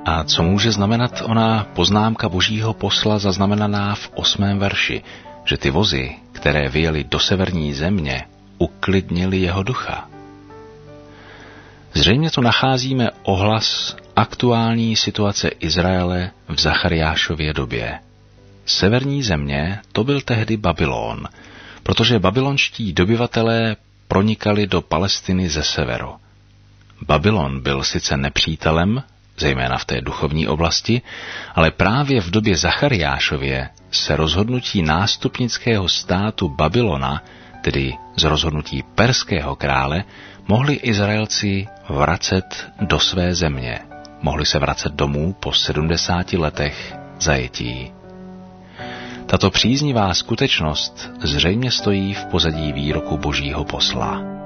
A co může znamenat ona poznámka Božího posla zaznamenaná v 8. verši, že ty vozy, které vyjeli do severní země, uklidnili jeho ducha? Zřejmě tu nacházíme ohlas aktuální situace Izraele v Zachariášově době. Severní země to byl tehdy Babylon, protože babylonští dobyvatelé pronikali do Palestiny ze severu. Babylon byl sice nepřítelem, zejména v té duchovní oblasti, ale právě v době Zachariášově se rozhodnutí nástupnického státu Babylona, tedy z rozhodnutí perského krále, mohli Izraelci vracet do své země. Mohli se vracet domů po 70 letech zajetí. Tato příznivá skutečnost zřejmě stojí v pozadí výroku Božího posla.